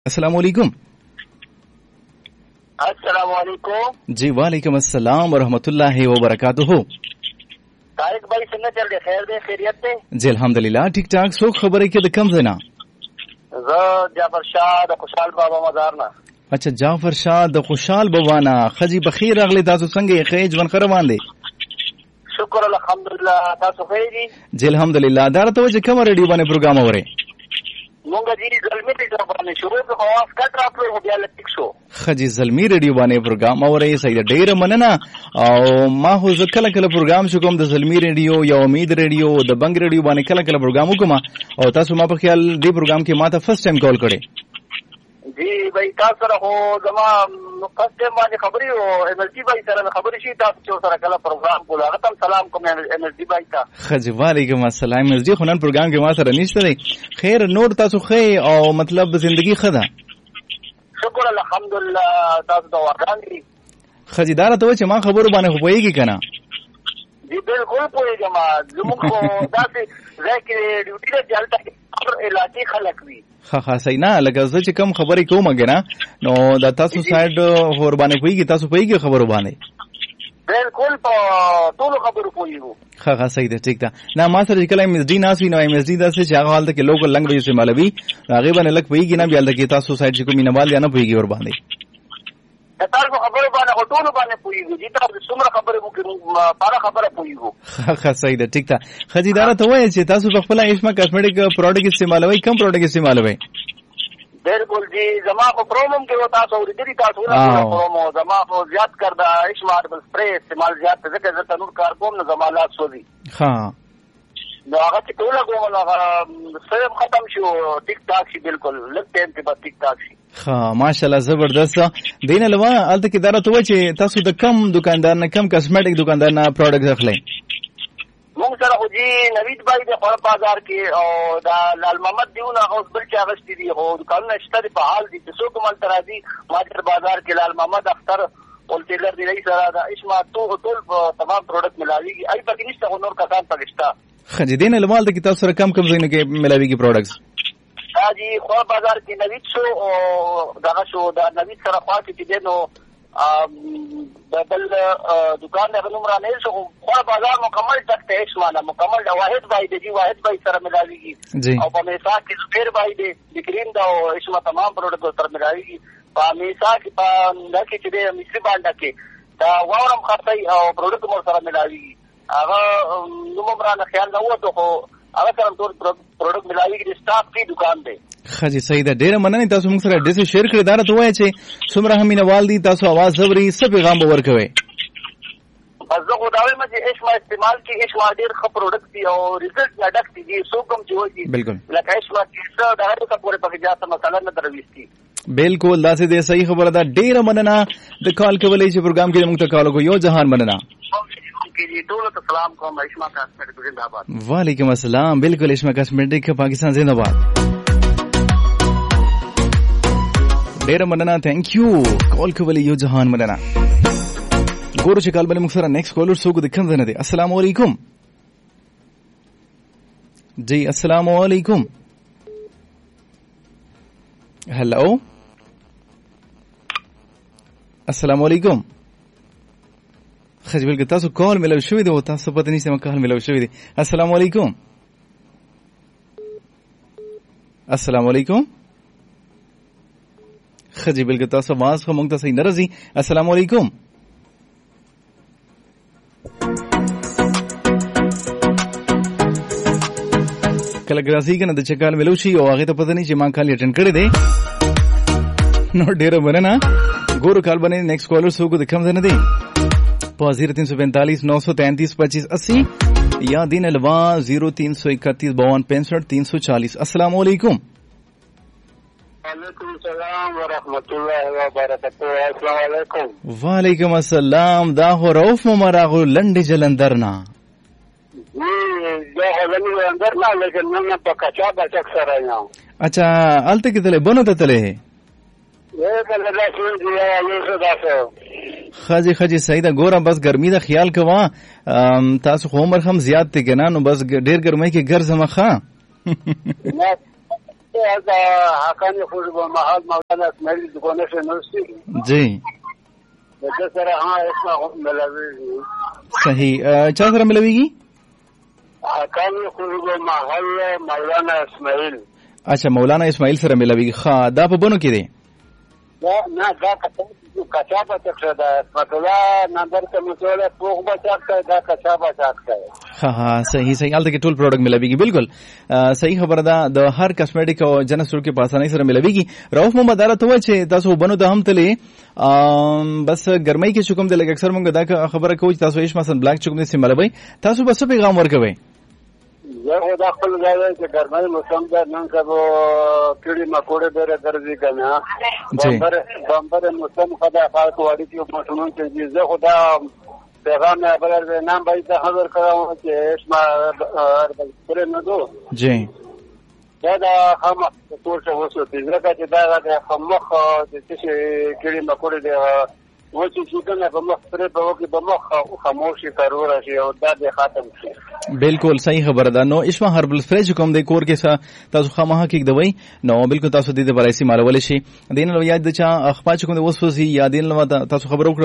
अस्सलाम वालेकुम। अस्सलाम वालेकुम। जी वालेकुम अस्सलाम वरहमतुल्लाहि वबरकातुहू। तारिक भाई सुनने चल रहे खैर दे खैरियत से जी अल्हम्दुलिल्लाह ठीक ठाक। सो खबर है कि कम देना जाफर शाह द खुशहाल बाबा मज़ार ना। अच्छा जाफर शाह द खुशहाल बवाना खजी बखीर अगले तासु संगे खैज वन खरवान दे शुक्र अल्हम्दुलिल्लाह तासु खैरी जी अल्हम्दुलिल्लाह दार तो जे कम रेडियो बने प्रोग्राम औरे मोंगा जी जल्मी दी जबाने शुरू के आवाज कट रहा हो गया लतिक शो खजी जल्मी रेडियो बने प्रोग्राम औरे सही डेर मनना और मा हो कल कल प्रोग्राम शुकम द जल्मी रेडियो या उम्मीद रेडियो द बंग रेडियो बने कल कल प्रोग्राम हुकमा और तासु मा पर ख्याल दे प्रोग्राम के माता फर्स्ट टाइम कॉल करे जी भाई तासु रहो जमा फर्स्ट टाइम वाली खबरी हो एमएलसी भाई सर खबरी शी तासु चो सर कल प्रोग्राम को लागतम सलाम को मैं एमएलसी भाई का खजी वालेकुम अस्सलाम एमएलसी खुनन प्रोग्राम के मा सर निश्चय खैर नूर तासु खे और मतलब जिंदगी खदा शुक्र अल्हम्दुलिल्लाह तासु दवा गांधी खजीदार तो चे मा खबर बाने होएगी कना जी बिल्कुल कोई जमा जुमुको दासे लेके ड्यूटी रे चलता और इलाके खलक भी हा सही ना लगा ज कम खबर को मगेना नो द तासु साइड होर बाने होएगी तासु होएगी खबर बाने बिल्कुल तो खबर कोई हो हा सही है ठीक था ना मास्टर कल एमएसडी नासी नो एमएसडी दा से चागा हाल के लोकल लैंग्वेज से मालवी आगे बने लग होएगी ना भी के तासु साइड को मीनावाल या ना होएगी और बाने तार को खबर बाने होटल बाने पुई गो जीता सुमरा खबर मुके पारा खबर पुई गो हा सही है ठीक था खजीदार तो है जे तासु बखला इसमें कॉस्मेटिक प्रोडक्ट इस्तेमाल है कम प्रोडक्ट इस्तेमाल है बिल्कुल जी जमा को प्रोमोम के होता सो रिदरी तासु ना प्रोमो जमा को ज्यादा करदा इस्तेमाल स्प्रे इस्तेमाल ज्यादा जगह तनुर कारकोम न जमालात सोदी हां नो आगे के टोला को लगा सब खत्म शो टिक टाक सी बिल्कुल लग टाइम के बाद टिक टाक सी हाँ माशाल्लाह जबरदस्त दिन अलवा अलत की दारा तो चे तासु द कम दुकानदार न कम कॉस्मेटिक दुकानदार ना प्रोडक्ट रखले मोंग सर हो जी नवीद भाई दे खर बाजार के और लाल मोहम्मद दिउ ना हाउस बिल चागस दी हो दुकान न स्टडी बहाल दी सो कमल तराजी मार्केट बाजार के लाल मोहम्मद अख्तर होलसेलर दी रही सरा इसमा तो तमाम प्रोडक्ट मिलावी आई बकिनिस्ता होनर का काम पाकिस्तान खजीदीन अलवाल द किताब सर कम दिन के मिलावी की प्रोडक्ट्स जी खर बाजार की नवीद शो दागा शो दा नवीद सरा ख्वास की देनो बल दुकान ने नुमरा ने सो खर बाजार मुकम्मल तक टैक्स माना मुकम्मल वाहिद भाई दे जी वाहिद भाई सरा मिलावी की और हमेशा की जुबैर भाई दे बिकरीन दा इसमें तमाम प्रोडक्ट सर मिलावी की हमेशा की न की दे मिस्री बांडा के दा वावरम खरसई और प्रोडक्ट मोर सरा मिलावी की अगर नुमरा ने ख्याल न हुआ तो अगर सर तो प्रोडक्ट मिलावी की स्टाफ की दुकान दे खजी सही दा डेरा मननी तासु मुख सर एड्रेस शेयर करे दारा तो है छे सुमरा हमी नवाल दी तासु आवाज जबरी सब पैगाम ओवर कवे बस जो दावे में इस्मा इस्तेमाल की इस्मा देर ख प्रोडक्ट दी और रिजल्ट लडक दी सो कम जो जी बिल्कुल लका इस्मा की स दारे का पूरे पक जाता मसाला न दरवीस की बिल्कुल दासे दे सही खबर दा डेरा मनना द कॉल के वले प्रोग्राम के मुक्त कॉल को यो जहान मनना वालेकुम अस्सलाम बिल्कुल इस्मा कॉस्मेटिक पाकिस्तान जिंदाबाद डेरा मनना थैंक यू कॉल के वली यो जहान मनना गोरो शिकाल बने मुखसरा नेक्स्ट कॉलर सो को दिखन देने दे अस्सलाम वालेकुम जी अस्सलाम वालेकुम हेलो अस्सलाम वालेकुम खजबिल के तासु कॉल मिलो शुवी दे तासु पता नहीं से कॉल मिलो शुवी दे अस्सलाम वालेकुम अस्सलाम वालेकुम खजबिल के तासु आवाज को मंगता सही नरजी अस्सलाम वालेकुम कल ग्रासी के न चकाल मिलो शी और आगे तो पता नहीं जे मां कॉल अटेंड करे दे नो डेरो बने ना गोरो कॉल बने नेक्स्ट कॉलर सो को दिखम देने दे 0345 933 25 80 या दिन अलवा 0331 52 65 340 अस्सलाम वालेकुम वालेकुम सलाम व रहमतुल्लाहि व बरकातहू अस्सलाम वालेकुम वालेकुम अस्सलाम दा हो रऊफ मरा गो लंडी जलंदर ना ये है लंडी अंदर ना लेकिन मैं पकाचा बचक सर आया अच्छा अलते कितले बनो तले है ये कल रसूल दिया ये सदा खजी खजी सही दा गोरा बस गर्मी दा ख्याल कवा तासु उमर हम ज्यादा थे ना नो बस ढेर गर्मी के घर जमा खा هذا كان يخرج بمحل مولانا اسماعيل دكانش نفسي جی سره ها اسمه ملوي صحیح چا سره ملويږي كان يخرج بمحل مولانا اسماعيل اچھا مولانا اسماعیل سره ملويږي ها دا په بونو کې دی نه دا کچابه څه ده مطلب نمبر ته مسوله پوغ بچاکته دا کچابه چاکته ها صحیح صحیح الته کې ټول پروډکټ ملويږي بالکل صحیح خبره ده د هر کاسمیټیک او جنرال سټور کې په اسانۍ سره ملويږي رؤف محمد داله ته وای چې تاسو بنو ته هم تلې بس ګرمۍ کې چوکم د لګ اکثر مونږ دا خبره کوي تاسو هیڅ مثلا بلاک چوکم نه سیملوي تاسو بس پیغام ورکوي زه دا خپل ځای چې ګرمۍ موسم ده نن سبا کړي مکوړه ډېر درځي کنه بمبر موسم خدا خلک وړي چې مټونو چې زه خدا پیغام خبر نام باید خبر کراوه چې اسما پر نه دو جی دا هم ټول څه وسو چې دا خمخ د څه کړي مکوړه ده و چې څنګه په مخ پر په وګي په مخ خاموشي کارور شي او دا د ختم شي بالکل صحیح خبره ده نو اسما هربل فريج کوم د کور کې تاسو خامخ کې دوی نو بالکل تاسو د برایسي مالول شي دین لو یاد چا اخپا کوم د وسوسي یا دین لو تاسو خبرو